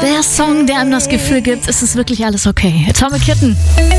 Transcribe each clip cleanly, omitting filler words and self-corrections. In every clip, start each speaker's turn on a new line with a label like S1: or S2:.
S1: Der Song, der einem das Gefühl gibt, es ist wirklich alles okay. Atomic Kitten.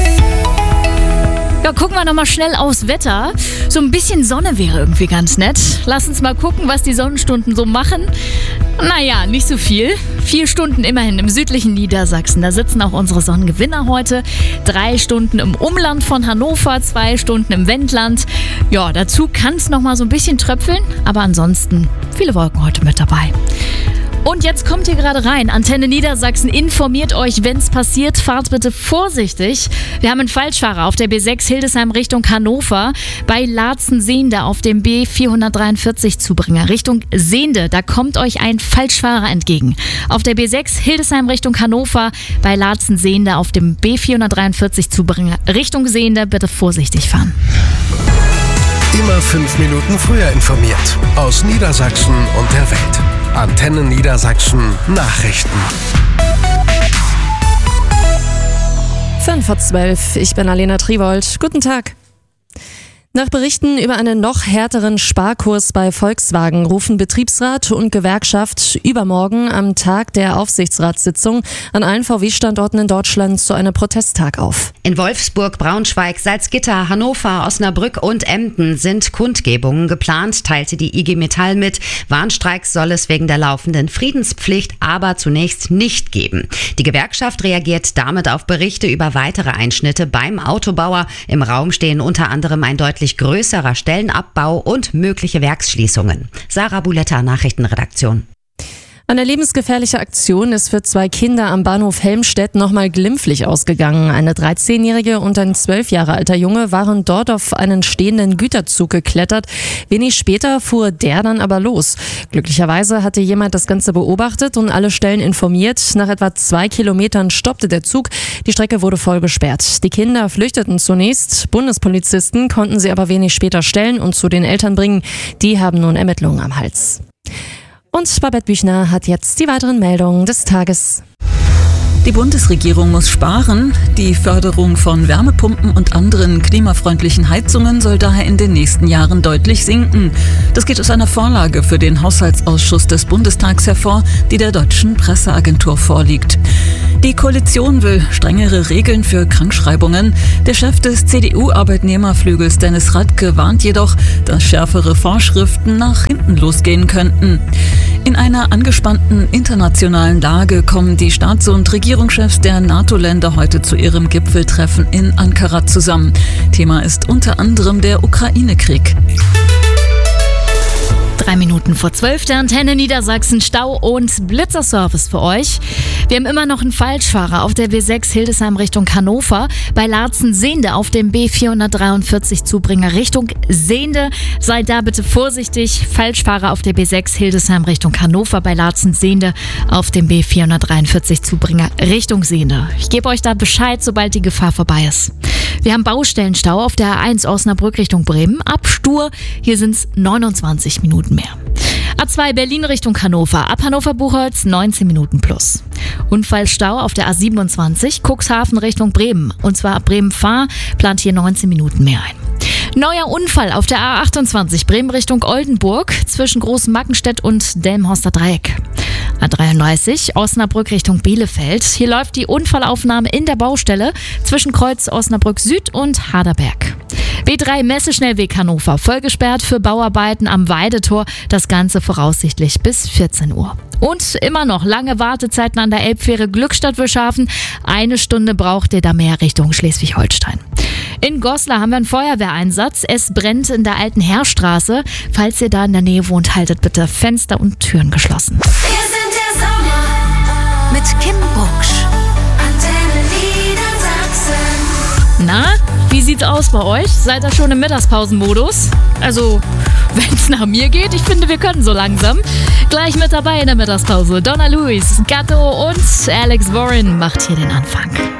S1: Ja, gucken wir nochmal schnell aufs Wetter. So ein bisschen Sonne wäre irgendwie ganz nett. Lass uns mal gucken, was die Sonnenstunden so machen. Naja, nicht so viel. 4 Stunden immerhin im südlichen Niedersachsen. Da sitzen auch unsere Sonnengewinner heute. 3 Stunden im Umland von Hannover, 2 Stunden im Wendland. Ja, dazu kann es nochmal so ein bisschen tröpfeln. Aber ansonsten viele Wolken heute mit dabei. Und jetzt kommt ihr gerade rein. Antenne Niedersachsen informiert euch, wenn es passiert. Fahrt bitte vorsichtig. Wir haben einen Falschfahrer auf der B6 Hildesheim Richtung Hannover. Bei Laatzen-Sehnde auf dem B443 Zubringer Richtung Sehnde. Da kommt euch ein Falschfahrer entgegen. Auf der B6 Hildesheim Richtung Hannover. Bei Laatzen-Sehnde auf dem B443 Zubringer Richtung Sehnde. Bitte vorsichtig fahren.
S2: Immer 5 Minuten früher informiert. Aus Niedersachsen und der Welt. Antenne Niedersachsen Nachrichten.
S3: 11:05, ich bin Alena Triwold. Guten Tag. Nach Berichten über einen noch härteren Sparkurs bei Volkswagen rufen Betriebsrat und Gewerkschaft übermorgen am Tag der Aufsichtsratssitzung an allen VW-Standorten in Deutschland zu einem Protesttag auf.
S4: In Wolfsburg, Braunschweig, Salzgitter, Hannover, Osnabrück und Emden sind Kundgebungen geplant, teilte die IG Metall mit. Warnstreiks soll es wegen der laufenden Friedenspflicht aber zunächst nicht geben. Die Gewerkschaft reagiert damit auf Berichte über weitere Einschnitte beim Autobauer. Im Raum stehen unter anderem ein deutlich größerer Stellenabbau und mögliche Werksschließungen. Sarah Buletta, Nachrichtenredaktion.
S3: Eine lebensgefährliche Aktion ist für 2 Kinder am Bahnhof Helmstedt nochmal glimpflich ausgegangen. Eine 13-jährige und ein 12 Jahre alter Junge waren dort auf einen stehenden Güterzug geklettert. Wenig später fuhr der dann aber los. Glücklicherweise hatte jemand das Ganze beobachtet und alle Stellen informiert. Nach etwa 2 Kilometern stoppte der Zug. Die Strecke wurde voll gesperrt. Die Kinder flüchteten zunächst. Bundespolizisten konnten sie aber wenig später stellen und zu den Eltern bringen. Die haben nun Ermittlungen am Hals. Und Babette Büchner hat jetzt die weiteren Meldungen des Tages.
S5: Die Bundesregierung muss sparen. Die Förderung von Wärmepumpen und anderen klimafreundlichen Heizungen soll daher in den nächsten Jahren deutlich sinken. Das geht aus einer Vorlage für den Haushaltsausschuss des Bundestags hervor, die der deutschen Presseagentur vorliegt. Die Koalition will strengere Regeln für Krankschreibungen. Der Chef des CDU-Arbeitnehmerflügels Dennis Radke warnt jedoch, dass schärfere Vorschriften nach hinten losgehen könnten. In einer angespannten internationalen Lage kommen die Staats- und Regierungschefs der NATO-Länder heute zu ihrem Gipfeltreffen in Ankara zusammen. Thema ist unter anderem der Ukraine-Krieg.
S1: 3 Minuten vor 12, der Antenne Niedersachsen Stau- und Blitzerservice für euch. Wir haben immer noch einen Falschfahrer auf der B6 Hildesheim Richtung Hannover. Bei Laatzen-Sehnde auf dem B443 Zubringer Richtung Sehnde. Seid da bitte vorsichtig. Falschfahrer auf der B6 Hildesheim Richtung Hannover. Bei Laatzen-Sehnde auf dem B443 Zubringer Richtung Sehnde. Ich gebe euch da Bescheid, sobald die Gefahr vorbei ist. Wir haben Baustellenstau auf der A1 Osnabrück Richtung Bremen. Ab Stur, hier sind es 29 Minuten mehr. A2 Berlin Richtung Hannover. Ab Hannover-Buchholz 19 Minuten plus. Unfallstau auf der A27 Cuxhaven Richtung Bremen. Und zwar ab Bremen-Fahr plant hier 19 Minuten mehr ein. Neuer Unfall auf der A28 Bremen Richtung Oldenburg zwischen Großmarkenstedt und Delmenhorster Dreieck. A33 Osnabrück Richtung Bielefeld. Hier läuft die Unfallaufnahme in der Baustelle zwischen Kreuz Osnabrück Süd und Harderberg. B3 Messeschnellweg Hannover, voll gesperrt für Bauarbeiten am Weidetor. Das Ganze voraussichtlich bis 14 Uhr. Und immer noch lange Wartezeiten an der Elbfähre Glückstadt-Wilshaven. 1 Stunde braucht ihr da mehr Richtung Schleswig-Holstein. In Goslar haben wir einen Feuerwehreinsatz. Es brennt in der alten Heerstraße. Falls ihr da in der Nähe wohnt, haltet bitte Fenster und Türen geschlossen.
S6: Wir sind der Sommer mit Kim Bucksch. Antenne Niedersachsen.
S1: Na, wie sieht's aus bei euch? Seid ihr schon im Mittagspausenmodus? Also, wenn's nach mir geht, ich finde, wir können so langsam. Gleich mit dabei in der Mittagspause. Donna Lewis, Gatto und Alex Warren macht hier den Anfang.